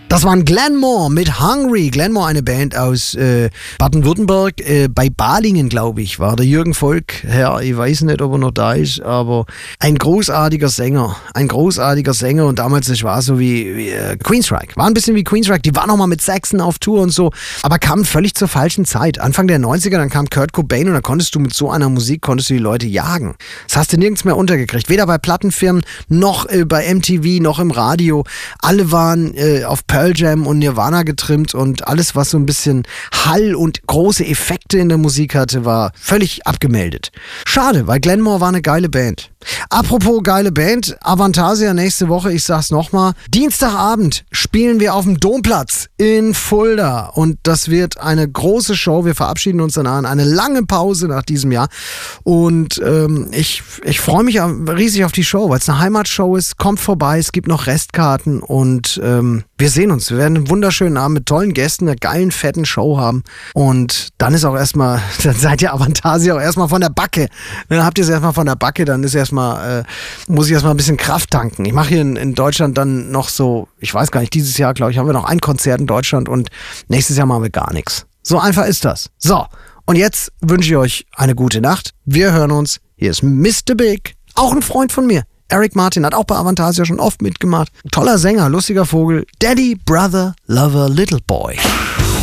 Das waren Glenmore mit Hungry. Glenmore, eine Band aus Baden-Württemberg. Bei Balingen, glaube ich, war der Jürgen Volk Herr. Ich weiß nicht, ob er noch da ist, aber ein großartiger Sänger. Ein großartiger Sänger. Und damals, das war so wie Queensryche. War ein bisschen wie Queensryche. Die waren noch mal mit Saxon auf Tour und so, aber kamen völlig zur falschen Zeit. Anfang der 90er, dann kam Kurt Cobain und dann konntest du mit so einer Musik, konntest du die Leute jagen. Das hast du nirgends mehr untergekriegt. Weder bei Plattenfirmen, noch bei MTV, noch im Radio. Alle waren auf Pearl Jam und Nirvana getrimmt und alles, was so ein bisschen Hall und große Effekte in der Musik hatte, war völlig abgemeldet. Schade, weil Glenmore war eine geile Band. Apropos geile Band, Avantasia nächste Woche, ich sag's nochmal, Dienstagabend spielen wir auf dem Domplatz in Fulda und das wird eine große Show. Wir verabschieden uns dann an eine lange Pause nach diesem Jahr und ich freue mich riesig auf die Show, weil es eine Heimatshow ist. Kommt vorbei, es gibt noch Restkarten und wir sehen uns. Wir werden einen wunderschönen Abend mit tollen Gästen, einer geilen, fetten Show haben und dann ist auch erstmal, dann seid ihr Avantasia auch erstmal von der Backe. Dann habt ihr es erstmal von der Backe, dann ist muss ich erstmal ein bisschen Kraft tanken. Ich mache hier in Deutschland dann noch so, ich weiß gar nicht, dieses Jahr, glaube ich, haben wir noch ein Konzert in Deutschland und nächstes Jahr machen wir gar nichts. So einfach ist das. So, und jetzt wünsche ich euch eine gute Nacht. Wir hören uns. Hier ist Mr. Big, auch ein Freund von mir. Eric Martin hat auch bei Avantasia schon oft mitgemacht. Toller Sänger, lustiger Vogel. Daddy, Brother, Lover, Little Boy.